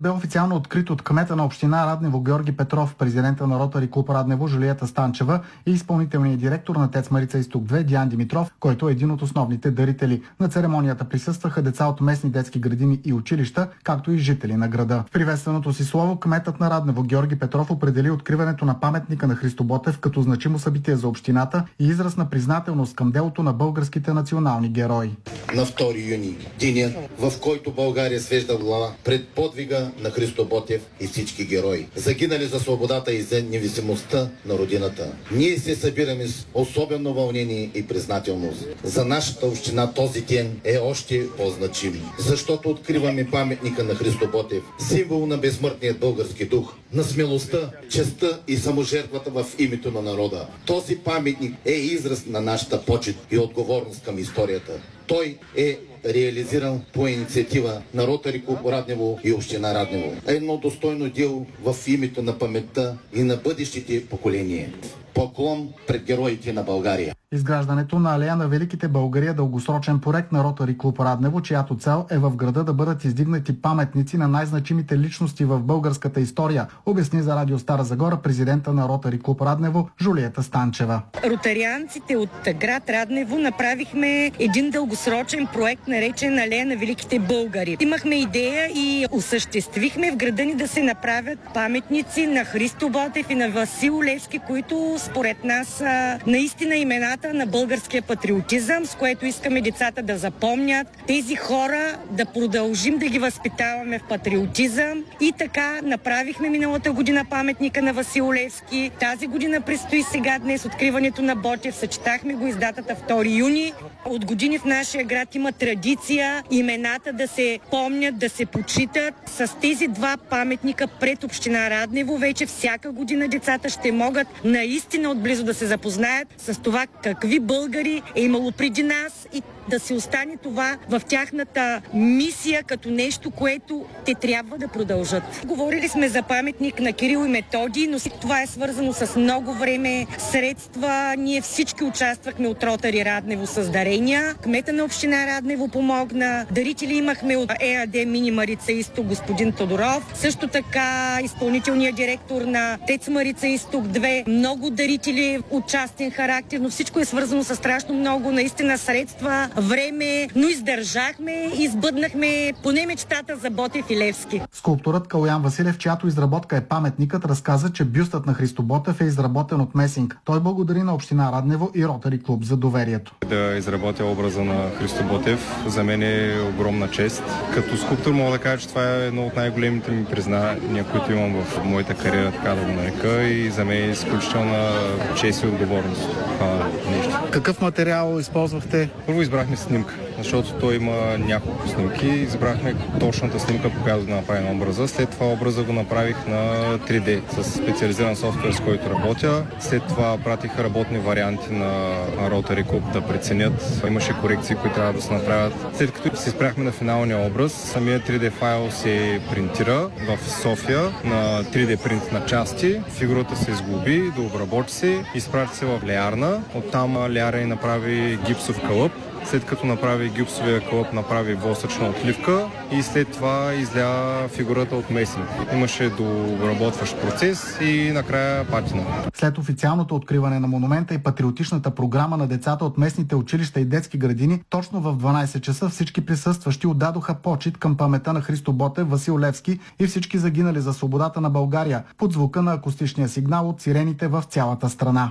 бе официално открит от кмета на община Раднево Георги Петров, президента на Ротари клуб Раднево Жулиета Станчева и изпълнителният директор на ТЕЦ Марица изток 2 Диан Димитров, който е един от основните дарители. На церемонията присъстваха деца от местни детски градини и училища, както и жители на града. В приветственото си слово кметът на Раднево Георги Петров определи откриването на паметника на Христо Ботев като значимо събитие за общината и израз на признателност към делото на българските национални герои. На 2 юни, деня, в който България свежда глава пред подвига на Христо Ботев и всички герои, загинали за свободата и за независимостта на родината. Ние се събираме с особено вълнение и признателност. За нашата община този ден е още по-значим, защото откриваме паметника на Христо Ботев, символ на безсмъртния български дух, на смелостта, честта и саможертвата в името на народа. Този паметник е израз на нашата почет и отговорност към историята. Той е реализиран по инициатива на Ротари клуб Раднево и община Раднево. Едно достойно дело в името на паметта и на бъдещите поколения. Поклон пред героите на България. Изграждането на алея на великите българи е дългосрочен проект на Ротари клуб Раднево, чиято цел е в града да бъдат издигнати паметници на най-значимите личности в българската история, обясни за Радио Стара Загора президента на Ротари клуб Раднево Жулиета Станчева. Ротарианците от град Раднево направихме един дългосрочен проект, наречен Алея на великите българи. Имахме идея и осъществихме в града ни да се направят паметници на Христо Ботев и на Васил Левски, които според нас са наистина имената на българския патриотизъм, с което искаме децата да запомнят тези хора, да продължим да ги възпитаваме в патриотизъм. И така направихме миналата година паметника на Васил Левски. Тази година предстои сега днес откриването на Ботев. Съчетахме го и с датата 2 юни. От години в нашия град има традиция имената да се помнят, да се почитат. С тези два паметника пред община Раднево вече всяка година децата ще могат наистина отблизо да се запознаят с това какви българи е имало преди нас и да се остане това в тяхната мисия като нещо, което те трябва да продължат. Говорили сме за паметник на Кирил и Методий, но това е свързано с много време, средства. Ние всички участвахме от Ротари Раднево с дарения. Кмета на община Раднево помогна. Дарители имахме от ЕАД Мини Марица изток господин Тодоров. Също така изпълнителният директор на ТЕЦ Марица изток 2. Много дарители от частен характер, но всичко е свързано с страшно много наистина средства, време, но издържахме и сбъднахме поне мечтата за Ботев и Левски. Скулпторът Калоян Василев, чиято изработка е паметникът, разказа, че бюстът на Христо Ботев е изработен от месинг. Той благодари на община Раднево и Ротари клуб за доверието. Да изработя образа на Христо Ботев за мен е огромна чест. Като скулптор мога да кажа, че това е едно от най-големите ми признания, които имам в моята кариера, така да го нарека, и за мен е изключителна чест и отговорност. Нещо. Какъв материал използвахте? Първо избрахме снимка, защото той има няколко снимки. Избрахме точната снимка, по която да направим образа. След това образа го направих на 3D с специализиран софтуер, с който работя. След това пратих работни варианти на Ротари клуб да преценят. Имаше корекции, които трябва да се направят. След като се спряхме на финалния образ, самият 3D файл се принтира в София на 3D принт на части. Фигурата се изглоби, дообработи се, изпрати се в леарна. Оттам леарна и направи гипсов кълъп. След като направи гипсовия кълъп, направи восъчна отливка и след това изля фигурата от месинг. Имаше дообработващ процес и накрая патина. След официалното откриване на монумента и патриотичната програма на децата от местните училища и детски градини, точно в 12 часа всички присъстващи отдадоха почит към памета на Христо Ботев, Васил Левски и всички загинали за свободата на България под звука на акустичния сигнал от сирените в цялата страна.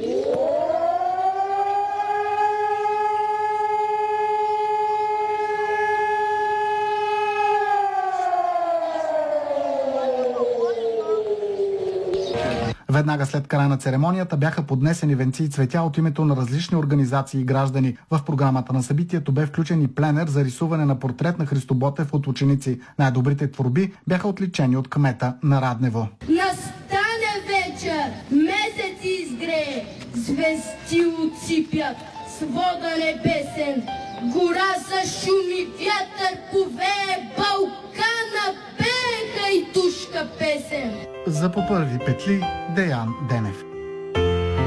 Веднага след края на церемонията бяха поднесени венци и цветя от името на различни организации и граждани. В програмата на събитието бе включен и пленер за рисуване на портрет на Христо Ботев от ученици. Най-добрите творби бяха отличени от кмета на Раднево. Настане вечер, месец изгрее, звезди отсипят, свода небесен, гора зашуми, вятър повее, Балкана пееха и тушка песен. За по първи петли Деян Денев.